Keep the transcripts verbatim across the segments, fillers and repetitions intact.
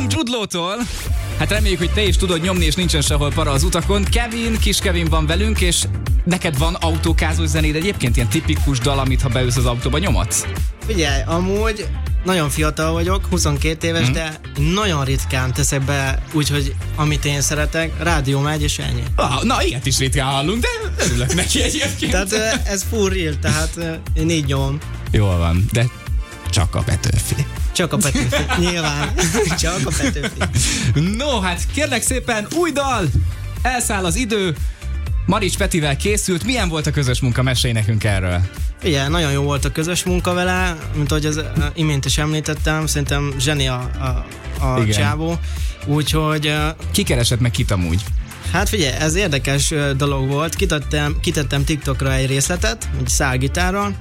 Tanulunk Jude Law-tól. Hát reméljük, hogy te is tudod nyomni, és nincsen sehol para az utakon. Kevin, kis Kevin van velünk, és neked van autókázós zenéd egyébként? Ilyen tipikus dal, amit ha beülsz az autóba nyomadsz? Figyelj, amúgy nagyon fiatal vagyok, huszonkét éves, mm. de nagyon ritkán teszek be, úgyhogy amit én szeretek, rádió megy, és ennyi. Ah, na, ilyet is ritkán hallunk, de örülök neki egyébként. Tehát ez full real, tehát én így nyomom. Jól van, de csak a Petőfi. Csak a Petőfi, nyilván. Csak a Petőfi. No, hát kérlek szépen, új dal! Elszáll az idő. Marics Petivel készült. Milyen volt a közös munka? Mesélj nekünk erről. Igen, nagyon jó volt a közös munka vele, mint ahogy az imént is említettem, szerintem zseni a, a, a csávó. Úgyhogy... Ki keresett meg kit amúgy? Hát figyelj, ez érdekes dolog volt. Kitettem, kitettem TikTokra egy részletet, egy szálgitárral,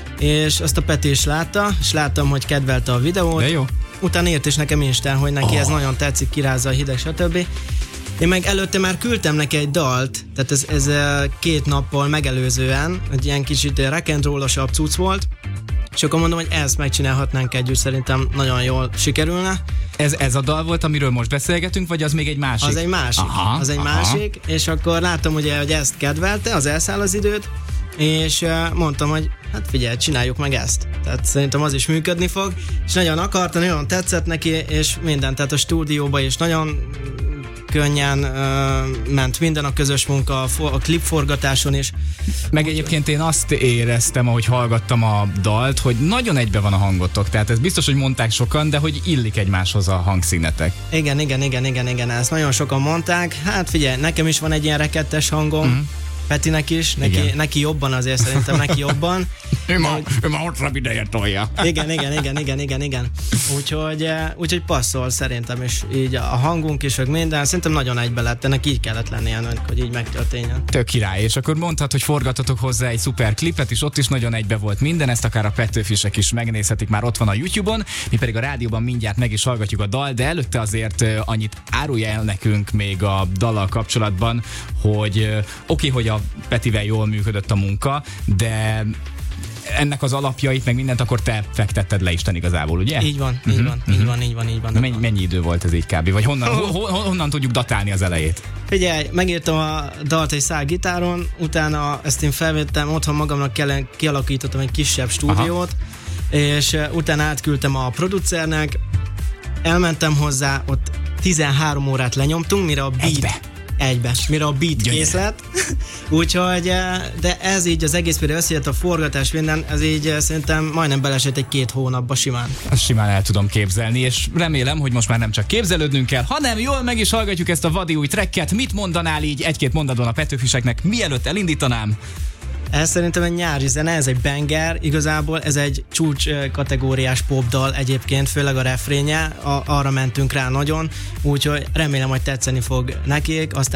és azt a Peti is látta, és láttam, hogy kedvelte a videót. De jó. Utána írt is nekem Instán, hogy neki oh. ez nagyon tetszik, kirázza a hideg, stb. Én meg előtte már küldtem neki egy dalt, tehát ez, ez két nappal megelőzően, egy ilyen kicsit rock and roll-osabb cucc volt, és akkor mondom, hogy ezt megcsinálhatnánk együtt, szerintem nagyon jól sikerülne. Ez, ez a dal volt, amiről most beszélgetünk, vagy az még egy másik? Az egy másik, aha, az egy aha. másik, és akkor láttam ugye, hogy ezt kedvelte, az Elszáll az időt, és mondtam, hogy hát figyelj, csináljuk meg ezt. Tehát szerintem az is működni fog, és nagyon akarta, nagyon tetszett neki, és minden, tehát a stúdióba is nagyon könnyen uh, ment minden, a közös munka, a, a klipforgatáson is. Meg egyébként én azt éreztem, ahogy hallgattam a dalt, hogy nagyon egybe van a hangotok, tehát ez biztos, hogy mondták sokan, de hogy illik egymáshoz a hangszínetek. Igen, igen, igen, igen, igen, ezt nagyon sokan mondták. Hát figyelj, nekem is van egy ilyen rekettes hangom, mm. Petinek is, neki, neki jobban azért szerintem, neki jobban. ő ma, ő ma hosszabb ideje tolja. Igen, igen, igen, igen, igen, igen. Úgyhogy, úgyhogy passzol szerintem is így a hangunk is, meg minden. Szerintem nagyon egybe lett, ennek így kellett lennie, hogy így megtörténjen. Tök király, és akkor mondhatod, hogy forgatatok hozzá egy szuper klipet, és ott is nagyon egybe volt minden, ezt akár a Petőfisek is megnézhetik, már ott van a YouTube-on, mi pedig a rádióban mindjárt meg is hallgatjuk a dal, de előtte azért annyit árulja el nekünk még a dallal kapcsolatban, hogy oké, okay, hogy a Petivel jól működött a munka, de ennek az alapjait, meg mindent akkor te fektetted le Isten igazából, ugye? Így van, uh-huh, így van, uh-huh. így van, így van, így van. Mennyi, mennyi idő volt ez így kb? Vagy honnan, oh. ho, ho, honnan tudjuk datálni az elejét? Figyelj, megírtam a dalt egy szál gitáron, utána ezt én felvettem, otthon magamnak kell, kialakítottam egy kisebb stúdiót, aha. és utána átküldtem a producernek, elmentem hozzá, ott tizenhárom órát lenyomtunk, mire a beat... Egybe. Egybe, mire a beat kész lett. Úgyhogy, de ez így az egész például összejött a forgatás minden, ez így szerintem majdnem belesett egy két hónapba simán. Azt simán el tudom képzelni, és remélem, hogy most már nem csak képzelődnünk kell, hanem jól meg is hallgatjuk ezt a vadi új tracket. Mit mondanál így egy-két mondaton a Petőfiseknek, mielőtt elindítanám? Ez szerintem egy nyári zene, ez egy banger, igazából ez egy csúcs kategóriás popdal egyébként, főleg a refrénje, a, arra mentünk rá nagyon, úgyhogy remélem, hogy tetszeni fog nekik, aztán